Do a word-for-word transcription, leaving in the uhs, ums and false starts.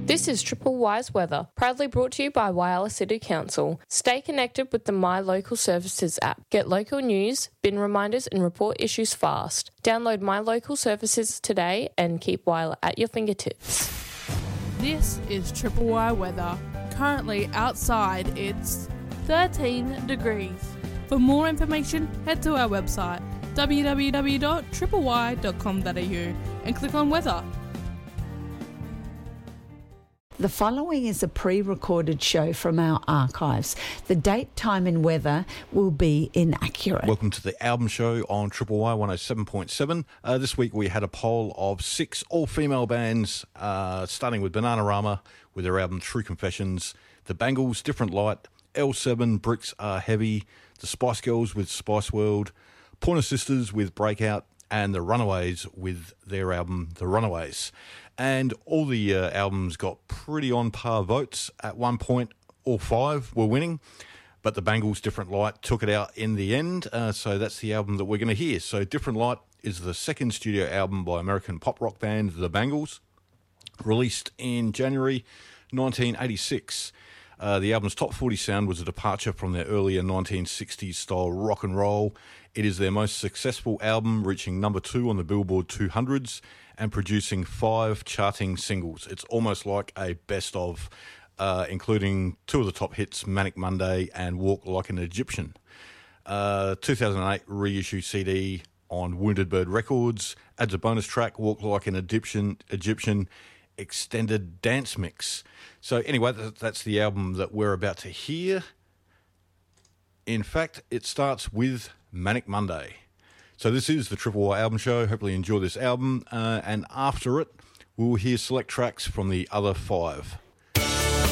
This is Triple Wise Weather, proudly brought to you by Whyalla City Council. Stay connected with the My Local Services app. Get local news, bin reminders and report issues fast. Download My Local Services today and keep Whyalla at your fingertips. This is Triple Y Weather. Currently outside it's thirteen degrees. For more information, head to our website w w w dot triple y dot com dot a u and click on weather. The following is a pre-recorded show from our archives. The date, time and weather will be inaccurate. Welcome to the album show on Triple Y one oh seven point seven. Uh, this week we had a poll of six all-female bands, uh, starting with Bananarama with their album True Confessions, The Bangles, Different Light, L seven, Bricks Are Heavy, The Spice Girls with Spice World, Pointer Sisters with Breakout, and The Runaways with their album The Runaways. And all the uh, albums got pretty on par votes. At one point, all five were winning, but The Bangles' Different Light took it out in the end, uh, so that's the album that we're going to hear. So Different Light is the second studio album by American pop rock band The Bangles, released in January nineteen eighty-six. Uh, the album's top forty sound was a departure from their earlier nineteen sixties style rock and roll. It is their most successful album, reaching number two on the Billboard two hundreds and producing five charting singles. It's almost like a best of, uh, including two of the top hits, Manic Monday and Walk Like an Egyptian. Uh, two thousand eight reissue C D on Wounded Bird Records adds a bonus track, Walk Like an Egyptian, Egyptian extended dance mix. So anyway, that's the album that we're about to hear. In fact, it starts with Manic Monday. So this is the Triple Y album show. Hopefully you enjoy this album. Uh, and after it, we'll hear select tracks from the other five.